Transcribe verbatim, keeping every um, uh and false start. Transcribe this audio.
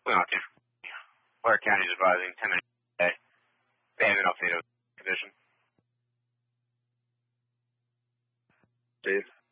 Well, okay. Clark County is advising ten minutes a day. They have an update of the condition. Steve?